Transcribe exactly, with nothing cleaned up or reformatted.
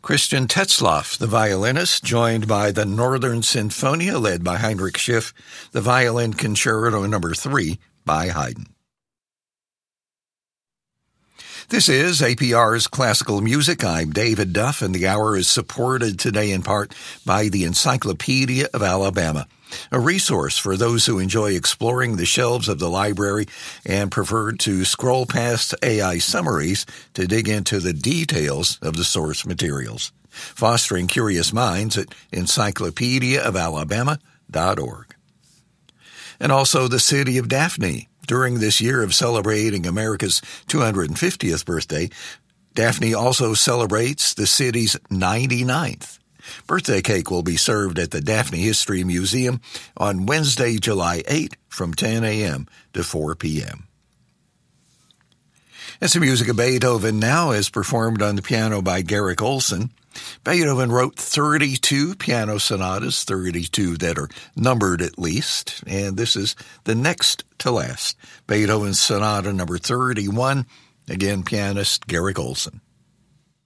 Christian Tetzlaff, the violinist, joined by the Northern Sinfonia, led by Heinrich Schiff, the Violin Concerto Number three by Haydn. This is A P R's Classical Music. I'm David Duff, and the hour is supported today in part by the Encyclopedia of Alabama, a resource for those who enjoy exploring the shelves of the library and prefer to scroll past A I summaries to dig into the details of the source materials. Fostering curious minds at encyclopedia of alabama dot org. And also the city of Daphne. During this year of celebrating America's two hundred fiftieth birthday, Daphne also celebrates the city's ninety-ninth. Birthday cake will be served at the Daphne History Museum on Wednesday, July eighth from ten a.m. to four p.m. And some music of Beethoven now is performed on the piano by Garrick Olson. Beethoven wrote thirty-two piano sonatas, thirty-two that are numbered at least, and this is the next to last. Beethoven's Sonata number thirty-one, again pianist Garrick Olson.